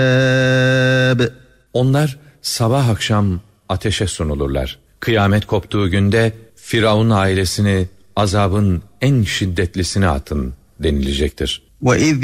Onlar sabah akşam ateşe sunulurlar. Kıyamet koptuğu günde Firavun ailesini azabın en şiddetlisine atın denilecektir.